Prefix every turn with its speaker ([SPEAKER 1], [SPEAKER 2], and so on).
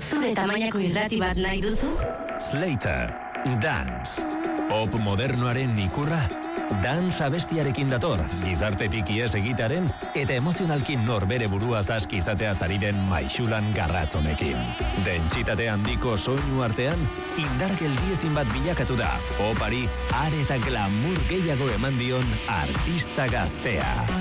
[SPEAKER 1] Zure tamainako irrati bat nahi duzu?
[SPEAKER 2] Slater, Dance. Pop modernoaren ikurra. Dance abestiarekin dator, gizartetik ies egitaren eta emozionalki norbere burua zaski izatea zariren maixulan garratzonekin. Dentsitate handiko soinu artean, indar geldiezin bat bilakatu da. Popari are eta glamour gehiago eman dion artista gaztea.